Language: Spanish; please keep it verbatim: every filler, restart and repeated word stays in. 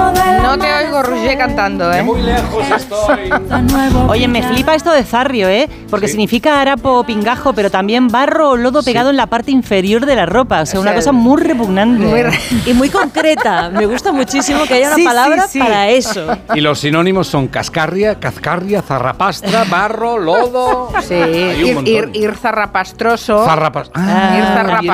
No te oigo, Roger, cantando, ¿eh? Muy lejos estoy. Oye, me flipa esto de zarrio, ¿eh? Porque sí. significa harapo o pingajo, pero también barro o lodo pegado sí. en la parte inferior de la ropa. O sea, o sea una cosa muy repugnante. Muy re- y muy concreta. Me gusta muchísimo que haya una sí, palabra sí, sí. para eso. Y los sinónimos son cascarria, cazcarria, zarrapastra, barro, lodo. Sí, ir, ir, ir zarrapastroso. Zarrapas- ah, ir zarrapastroso.